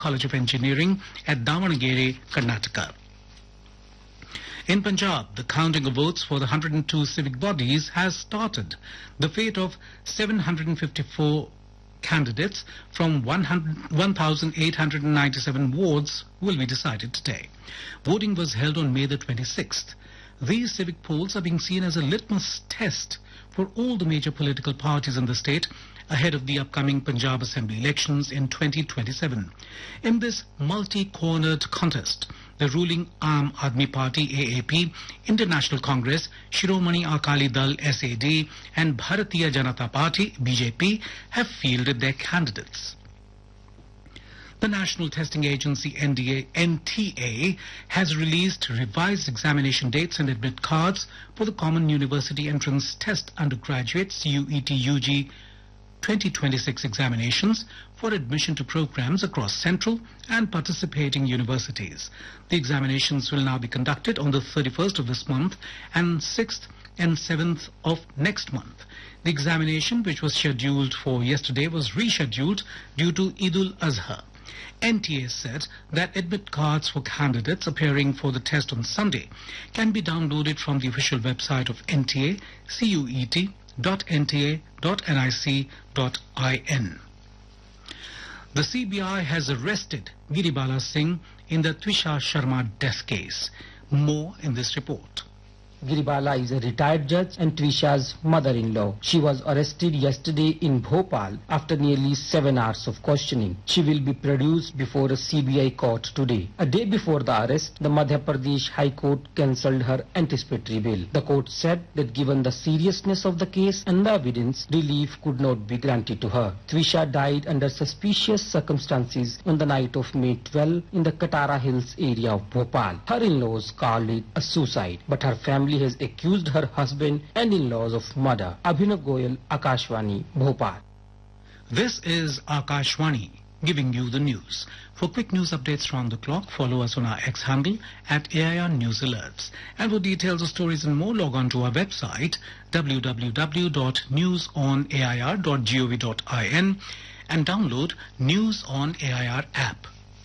College of Engineering at Davanagere, Karnataka. In Punjab, the counting of votes for the 102 civic bodies has started. The fate of 754 candidates from 1,897 wards will be decided today. Voting was held on May the 26th. These civic polls are being seen as a litmus test for all the major political parties in the state ahead of the upcoming Punjab Assembly elections in 2027. In this multi-cornered contest, the ruling Aam Aadmi Party AAP, International Congress, Shiromani Akali Dal SAD and Bharatiya Janata Party BJP have fielded their candidates. The National Testing Agency NTA has released revised examination dates and admit cards for the Common University Entrance Test Undergraduate CUET-UG 2026 examinations for admission to programs across central and participating universities. The examinations will now be conducted on the 31st of this month and 6th and 7th of next month. The examination, which was scheduled for yesterday, was rescheduled due to Eid-ul-Azha. NTA said that admit cards for candidates appearing for the test on Sunday can be downloaded from the official website of NTA, CUET.nta.nic.in. The CBI has arrested Giribala Singh in the Twisha Sharma death case. More in this report. Giribala is a retired judge and Twisha's mother-in-law. She was arrested yesterday in Bhopal after nearly 7 hours of questioning. She will be produced before a CBI court today. A day before the arrest, the Madhya Pradesh High Court cancelled her anticipatory bail. The court said that given the seriousness of the case and the evidence, relief could not be granted to her. Twisha died under suspicious circumstances on the night of May 12 in the Katara Hills area of Bhopal. Her in-laws called it a suicide, but her family has accused her husband and in-laws of murder. Abhinav Goyal, Akashvani, Bhopal. This is Akashvani giving you the news. For quick news updates round the clock, follow us on our X handle at AIR News Alerts. And for details of stories and more, log on to our website www.newsonair.gov.in and download News on AIR app.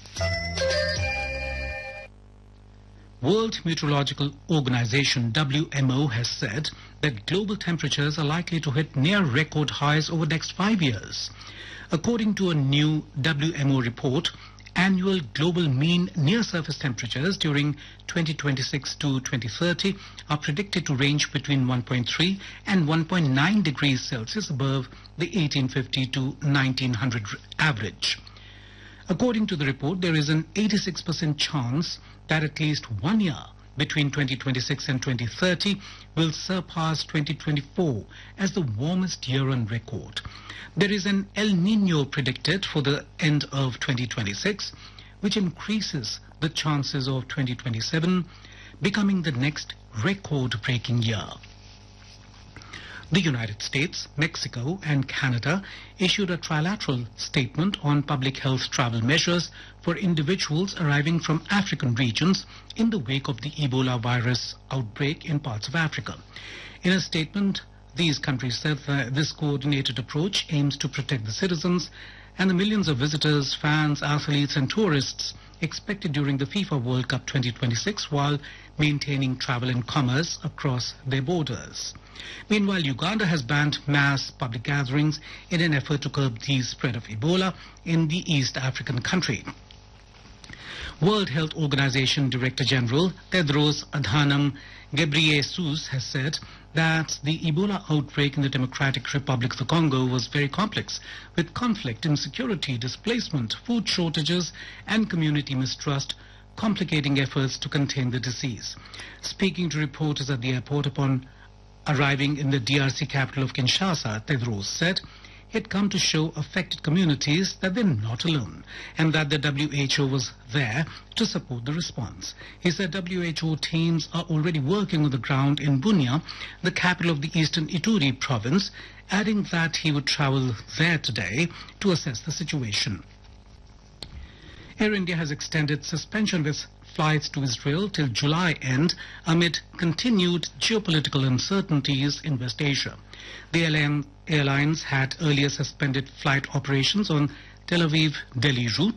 World Meteorological Organization WMO has said that global temperatures are likely to hit near record highs over the next 5 years. According to a new WMO report, annual global mean near-surface temperatures during 2026 to 2030 are predicted to range between 1.3 and 1.9 degrees Celsius above the 1850 to 1900 average. According to the report, there is an 86% chance that at least 1 year between 2026 and 2030 will surpass 2024 as the warmest year on record. There is an El Nino predicted for the end of 2026, which increases the chances of 2027 becoming the next record-breaking year. The United States, Mexico and Canada issued a trilateral statement on public health travel measures for individuals arriving from African regions in the wake of the Ebola virus outbreak in parts of Africa. In a statement, these countries said that this coordinated approach aims to protect the citizens and the millions of visitors, fans, athletes and tourists expected during the FIFA World Cup 2026 while maintaining travel and commerce across their borders. Meanwhile, Uganda has banned mass public gatherings in an effort to curb the spread of Ebola in the East African country. World Health Organization Director General Tedros Adhanom Ghebreyesus has said that the Ebola outbreak in the Democratic Republic of the Congo was very complex, with conflict, insecurity, displacement, food shortages and community mistrust complicating efforts to contain the disease. Speaking to reporters at the airport upon arriving in the DRC capital of Kinshasa, Tedros said he had come to show affected communities that they're not alone and that the WHO was there to support the response. He said WHO teams are already working on the ground in Bunia, the capital of the eastern Ituri province, adding that he would travel there today to assess the situation. Air India has extended suspension of its flights to Israel till July end amid continued geopolitical uncertainties in West Asia. The airlines had earlier suspended flight operations on Tel Aviv-Delhi route